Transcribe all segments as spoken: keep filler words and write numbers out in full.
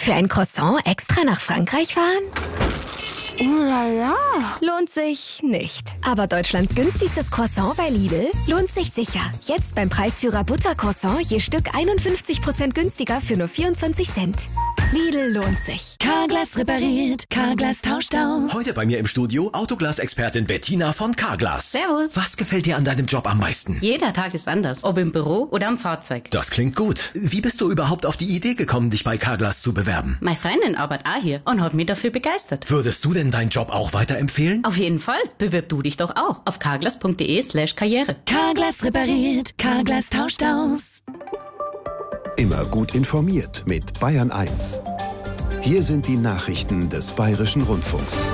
Für ein Croissant extra nach Frankreich fahren? Oh la la. Lohnt sich nicht. Aber Deutschlands günstigstes Croissant bei Lidl lohnt sich sicher. Jetzt beim Preisführer Buttercroissant je Stück einundfünfzig Prozent günstiger für nur vierundzwanzig Cent. Lidl lohnt sich. Carglass repariert, Carglass tauscht aus. Heute bei mir im Studio Autoglas-Expertin Bettina von Carglass. Servus. Was gefällt dir an deinem Job am meisten? Jeder Tag ist anders, ob im Büro oder am Fahrzeug. Das klingt gut. Wie bist du überhaupt auf die Idee gekommen, dich bei Carglass zu bewerben? Meine Freundin arbeitet auch hier und hat mich dafür begeistert. Würdest du denn deinen Job auch weiterempfehlen? Auf jeden Fall. Bewirb du dich doch auch auf carglass.de slash karriere. Carglass repariert, Carglass tauscht aus. Immer gut informiert mit Bayern eins. Hier sind die Nachrichten des Bayerischen Rundfunks.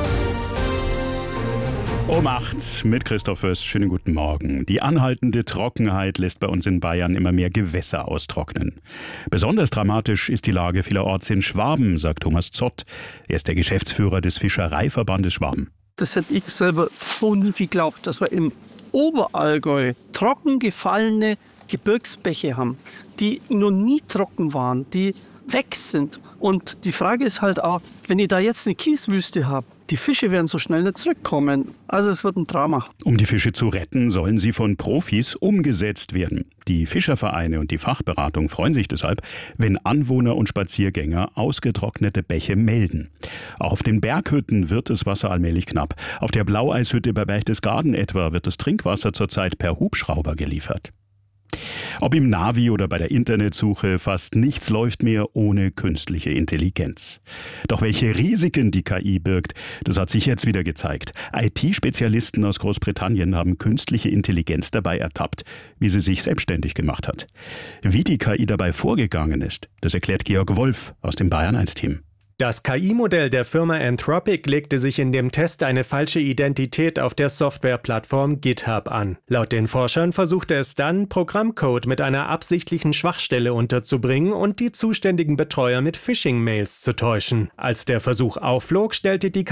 Um acht mit Christoph Fürst. Schönen guten Morgen. Die anhaltende Trockenheit lässt bei uns in Bayern immer mehr Gewässer austrocknen. Besonders dramatisch ist die Lage vielerorts in Schwaben, sagt Thomas Zott. Er ist der Geschäftsführer des Fischereiverbandes Schwaben. Das hätte ich selber so nie geglaubt, dass wir im Oberallgäu trocken gefallene Gebirgsbäche haben, die noch nie trocken waren, die weg sind. Und die Frage ist halt auch, wenn ich da jetzt eine Kieswüste habe, die Fische werden so schnell nicht zurückkommen. Also es wird ein Drama. Um die Fische zu retten, sollen sie von Profis umgesetzt werden. Die Fischervereine und die Fachberatung freuen sich deshalb, wenn Anwohner und Spaziergänger ausgetrocknete Bäche melden. Auch auf den Berghütten wird das Wasser allmählich knapp. Auf der Blaueishütte bei Berchtesgaden etwa wird das Trinkwasser zurzeit per Hubschrauber geliefert. Ob im Navi oder bei der Internetsuche, fast nichts läuft mehr ohne künstliche Intelligenz. Doch welche Risiken die K I birgt, das hat sich jetzt wieder gezeigt. I T-Spezialisten aus Großbritannien haben künstliche Intelligenz dabei ertappt, wie sie sich selbstständig gemacht hat. Wie die K I dabei vorgegangen ist, das erklärt Georg Wolf aus dem Bayern eins Team. Das K I-Modell der Firma Anthropic legte sich in dem Test eine falsche Identität auf der Softwareplattform GitHub an. Laut den Forschern versuchte es dann, Programmcode mit einer absichtlichen Schwachstelle unterzubringen und die zuständigen Betreuer mit Phishing-Mails zu täuschen. Als der Versuch aufflog, stellte die